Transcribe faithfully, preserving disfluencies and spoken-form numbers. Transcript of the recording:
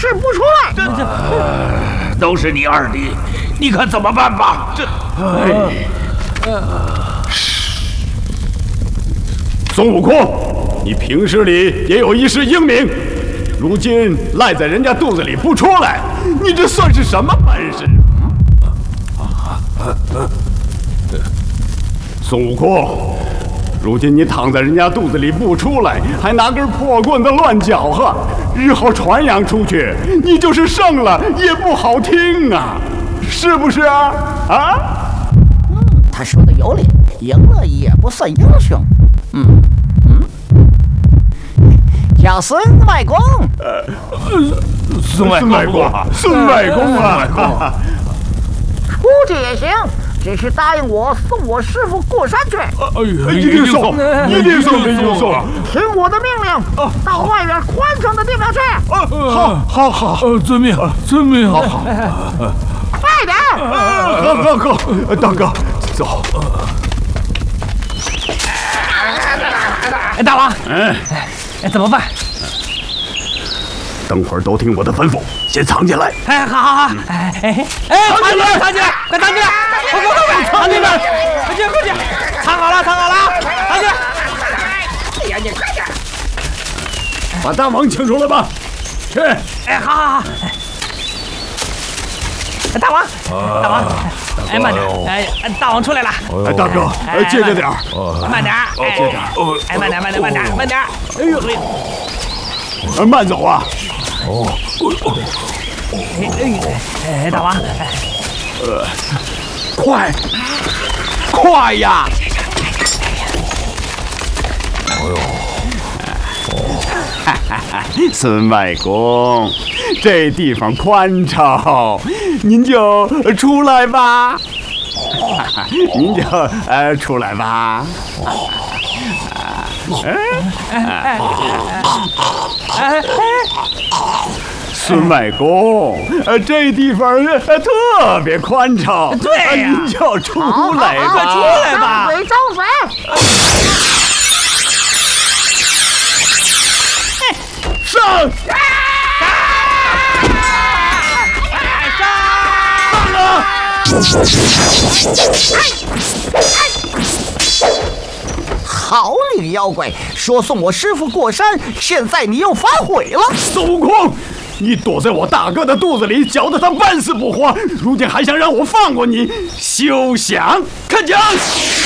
事不出来。 这这、呃，都是你二弟，你看怎么办吧？这，哎， 呃，孙悟空，你平时里也有一世英名，如今赖在人家肚子里不出来，你这算是什么本事？孙悟空，如今你躺在人家肚子里不出来，还拿根破棍子乱搅和，日后传扬出去，你就是胜了也不好听啊，是不是啊？啊？ 嗯，他说的有理，赢了也不算英雄。嗯嗯，叫孙外公。 呃，孙外公，孙外公啊！ 出去也行。只是答应我送我师傅过山去。 哎呀，一定送，一定送，一定送！ 听我的命令，到外边宽敞的地方去。 好，好，好， 呃，遵命，遵命。 好好， 快点！ 好，好，好，大哥，走。 哎，大王， 嗯， 哎，怎么办？ 等会儿都听我的吩咐，先藏起来。 哎，好好好，哎哎哎，藏起来，藏起来，快藏起来！快快快快，藏起来！快去快去，藏好了，藏好了，藏起来！ 哎呀，你快点！ 把大王请出来吧。去。 哎，好好好。哎，大王，大王，哎，慢点！哎，大王出来了。 哎，大哥，哎，借着点儿， 慢点，哎， 借点， 哎，慢点，慢点，慢点，慢点。哎呦哎，慢走啊！ 哦，哎哎哎，大王， 呃，快，快呀！哎呦，哈哈哈！孙外公，这地方宽敞，您就出来吧。您就呃出来吧。哎哎哎！孙外公，呃，这地方呃特别宽敞， 对呀， 您就出来吧， 快出来吧！ 张嘴张嘴！ 上！上啊！ 好你个妖怪，说送我师傅过山，现在你又反悔了。 孙悟空，你躲在我大哥的肚子里，搅得他半死不活，如今还想让我放过你，休想！看讲！